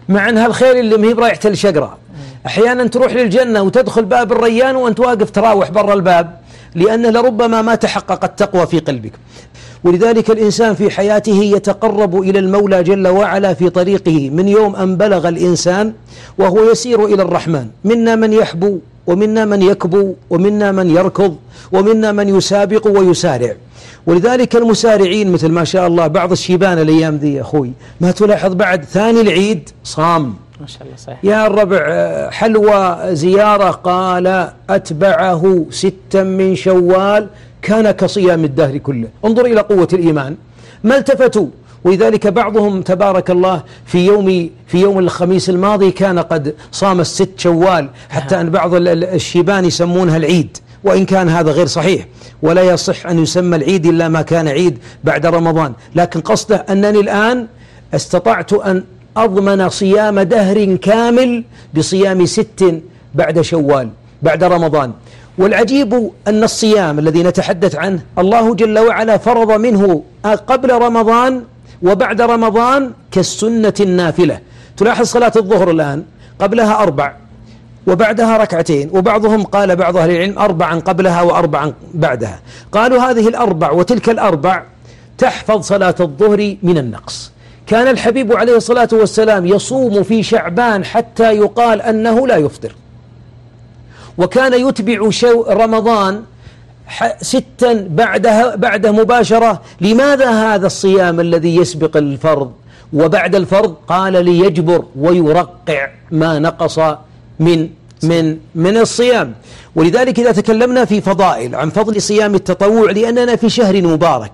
مع أنها الخيل اللي مهي برايحة الشقرة. أحيانا تروح للجنة وتدخل باب الريان وأنت واقف تراوح برا الباب، لأن لربما ما تحقق التقوى في قلبك. ولذلك الإنسان في حياته يتقرب إلى المولى جل وعلا في طريقه من يوم أن بلغ الإنسان وهو يسير إلى الرحمن. منا من يحبو، ومنا من يكبو، ومنا من يركض، ومنا من يسابق ويسارع. ولذلك المسارعين مثل ما شاء الله بعض الشيبان الأيام ذي يا أخوي، ما تلاحظ بعد ثاني العيد صام ما شاء الله صحيح. يا الربع حلوى زيارة، قال أتبعه 6 من شوال كان كصيام الدهر كله. انظر إلى قوة الإيمان، ما التفتوا. ولذلك بعضهم تبارك الله في يوم الخميس الماضي كان قد صام 6 شوال، حتى أن بعض الشيبان يسمونها العيد، وإن كان هذا غير صحيح، ولا يصح أن يسمى العيد إلا ما كان عيد بعد رمضان. لكن قصده أنني الآن استطعت أن أضمن صيام دهر كامل بصيام 6 بعد شوال بعد رمضان. والعجيب أن الصيام الذي نتحدث عنه الله جل وعلا فرض منه قبل رمضان وبعد رمضان كالسنة النافلة. تلاحظ صلاة الظهر الآن قبلها 4 وبعدها 2، وبعضهم قال بعض أهل العلم 4 قبلها و4 بعدها. قالوا هذه 4 وتلك 4 تحفظ صلاة الظهر من النقص. كان الحبيب عليه الصلاة والسلام يصوم في شعبان حتى يقال أنه لا يفطر، وكان يتبع رمضان 6 بعده مباشرة. لماذا هذا الصيام الذي يسبق الفرض وبعد الفرض؟ قال ليجبر ويرقع ما نقص من الصيام. ولذلك إذا تكلمنا في فضائل عن فضل صيام التطوع، لأننا في شهر مبارك،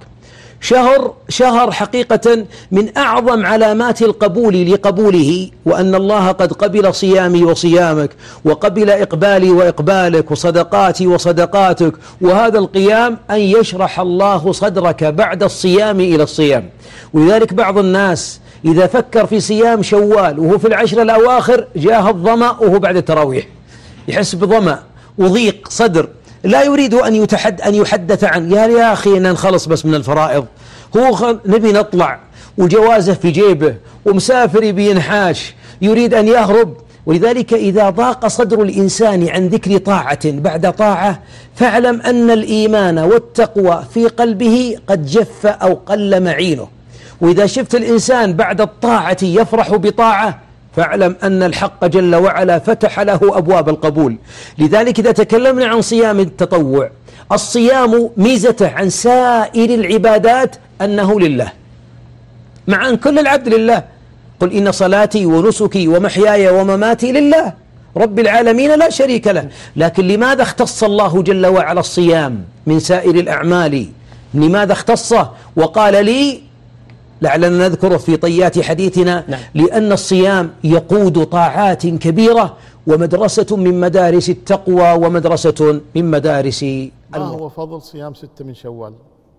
شهر حقيقة من أعظم علامات القبول لقبوله، وأن الله قد قبل صيامي وصيامك، وقبل إقبالي وإقبالك، وصدقاتي وصدقاتك. وهذا القيام أن يشرح الله صدرك بعد الصيام إلى الصيام. ولذلك بعض الناس إذا فكر في صيام شوال وهو في العشر الأواخر جاه الظمأ وهو بعد التراويح، يحس بظمأ وضيق صدر، لا يريد أن يحدث عن يا أخي نخلص بس من الفرائض، هو نبي نطلع وجوازه في جيبه ومسافر بينحاش يريد أن يهرب. ولذلك إذا ضاق صدر الإنسان عن ذكر طاعة بعد طاعة، فاعلم أن الإيمان والتقوى في قلبه قد جف أو قل معينه. وإذا شفت الإنسان بعد الطاعة يفرح بطاعة، فاعلم أن الحق جل وعلا فتح له أبواب القبول. لذلك إذا تكلمنا عن صيام التطوع، الصيام ميزته عن سائر العبادات أنه لله، مع أن كل العبد لله. قل إن صلاتي ونسكي ومحياي ومماتي لله رب العالمين لا شريك له. لكن لماذا اختص الله جل وعلا الصيام من سائر الأعمال؟ لماذا اختصه وقال لي؟ لعلنا نذكره في طيات حديثنا. لأن الصيام يقود طاعات كبيرة، ومدرسة من مدارس التقوى، ومدرسة من مدارس ما هو فضل صيام 6 من شوال؟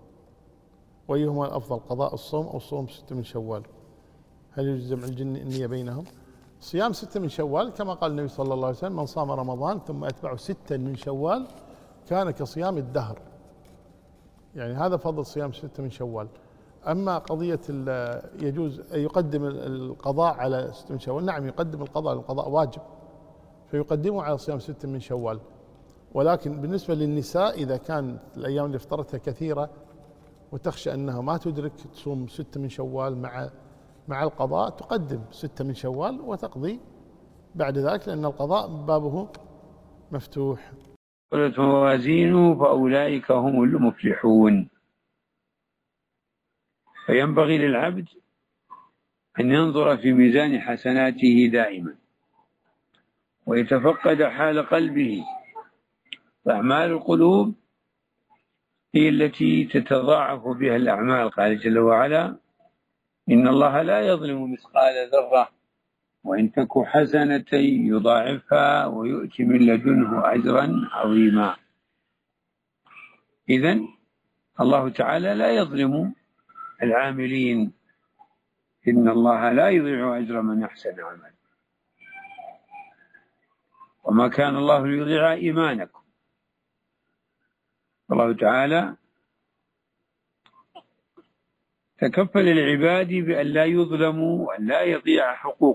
وأيهما الأفضل، قضاء الصوم أو صوم 6 من شوال؟ هل يجوز جمع النية بينهم؟ صيام 6 من شوال كما قال النبي صلى الله عليه وسلم: من صام رمضان ثم أتبعه 6 من شوال كان كصيام الدهر. يعني هذا فضل صيام 6 من شوال. أما قضية يجوز يقدم القضاء على 6 من شوال، نعم يقدم القضاء، القضاء واجب فيقدمه على صيام 6 من شوال. ولكن بالنسبة للنساء إذا كان الأيام اللي افترضتها كثيرة وتخشى أنها ما تدرك تصوم 6 من شوال مع القضاء، تقدم 6 من شوال وتقضي بعد ذلك، لأن القضاء بابه مفتوح. قلت موازينه فأولئك هم المفلحون. فينبغي للعبد أن ينظر في ميزان حسناته دائما، ويتفقد حال قلبه. فأعمال القلوب هي التي تتضاعف بها الأعمال. قال جل وعلا: إن الله لا يظلم مثقال ذرة وإن تك حسنة يضاعفها ويؤتي من لدنه أجرا عظيما. إذن الله تعالى لا يظلم العاملين، إن الله لا يضيع أجر من أحسن عملا. وما كان الله ليضيع إيمانكم. الله تعالى تكفل العباد بأن لا يظلموا وأن لا يضيع حقوق